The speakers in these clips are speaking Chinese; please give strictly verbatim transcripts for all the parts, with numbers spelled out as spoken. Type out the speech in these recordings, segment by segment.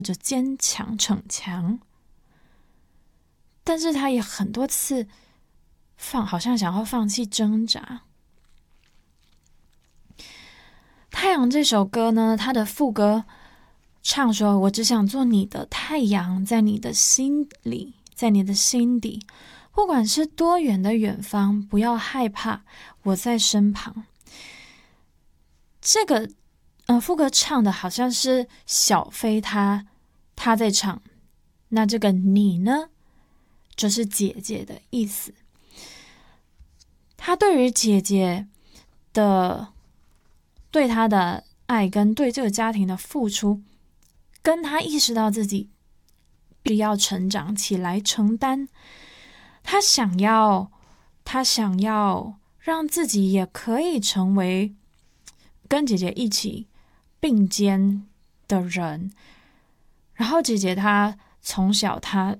着坚强逞强，但是他也很多次放，好像想要放弃挣扎。太阳这首歌呢，它的副歌唱说，我只想做你的太阳，在你的心里，在你的心底，不管是多远的远方，不要害怕，我在身旁。这个呃副歌唱的好像是小飞他他在唱，那这个你呢，就是姐姐的意思。他对于姐姐的对他的爱跟对这个家庭的付出，跟他意识到自己必须要成长起来承担，他想要他想要让自己也可以成为跟姐姐一起并肩的人。然后姐姐她从小她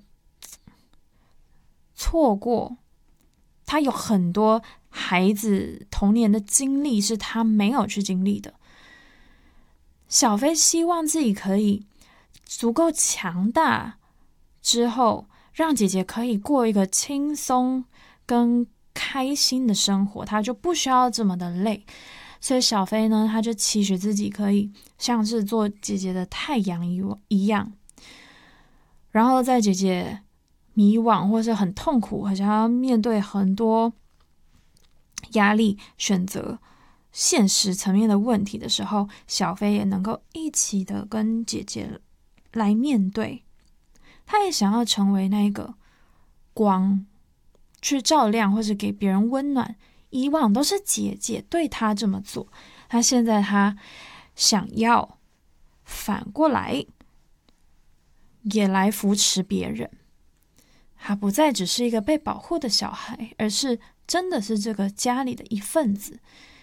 错过，她有很多孩子童年的经历是她没有去经历的。小飞希望自己可以足够强大之后，让姐姐可以过一个轻松跟开心的生活，她就不需要这么的累。所以小飞呢，他就期许自己可以像是做姐姐的太阳一样，然后在姐姐迷惘或是很痛苦，好像要面对很多压力，选择现实层面的问题的时候，小飞也能够一起的跟姐姐来面对。他也想要成为那个光，去照亮或是给别人温暖。以往都是姐姐对他这么做，他现在他想要反过来也来扶持别人。他不再只是一个被保护的小孩，而是真的是这个家里的一份子。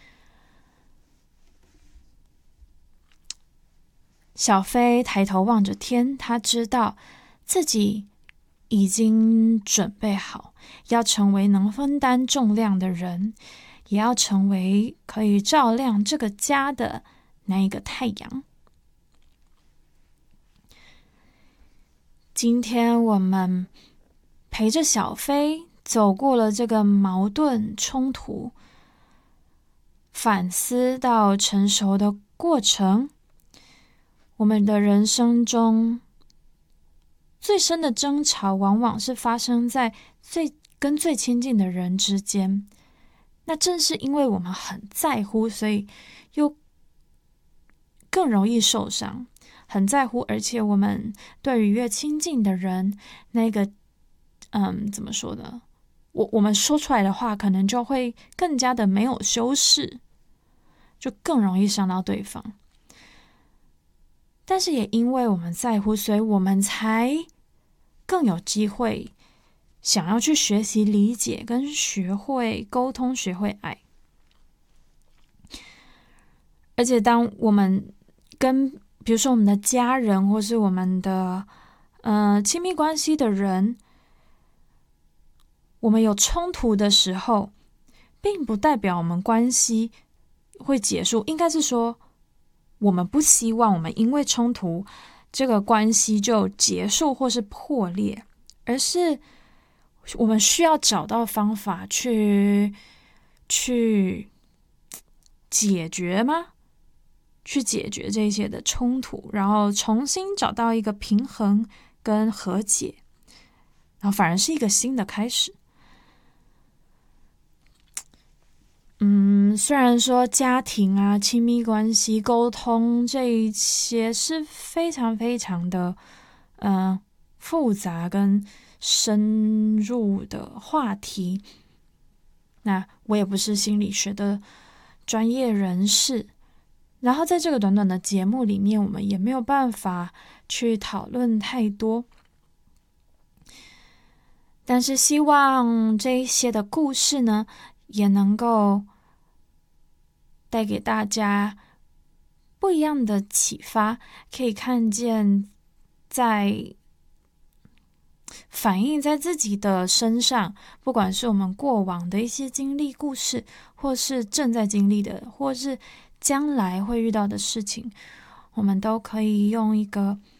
小飞抬头望着天，他知道自己已经准备好要成为能分担重量的人，也要成为可以照亮这个家的那一个太阳。今天我们陪着小飞走过了这个矛盾冲突、反思到成熟的过程。我们的人生中最深的争吵往往是发生在最跟最亲近的人之间，那正是因为我们很在乎，所以又更容易受伤。很在乎，而且我们对于越亲近的人，那个嗯，怎么说呢？我我们说出来的话，可能就会更加的没有修饰，就更容易伤到对方。但是也因为我们在乎，所以我们才更有机会想要去学习理解跟学会沟通，学会爱。而且当我们跟比如说我们的家人或是我们的呃亲密关系的人，我们有冲突的时候，并不代表我们关系会结束，应该是说我们不希望我们因为冲突这个关系就结束或是破裂，而是我们需要找到方法去去解决吗？去解决这些的冲突，然后重新找到一个平衡跟和解，然后反而是一个新的开始。嗯，虽然说家庭啊、亲密关系、沟通这一些是非常非常的呃复杂跟深入的话题，那我也不是心理学的专业人士，然后在这个短短的节目里面，我们也没有办法去讨论太多，但是希望这一些的故事呢，也能够带给大家不一样的启发，可以看见在反映在自己的身上，不管是我们过往的一些经历故事，或是正在经历的，或是将来会遇到的事情，我们都可以用一个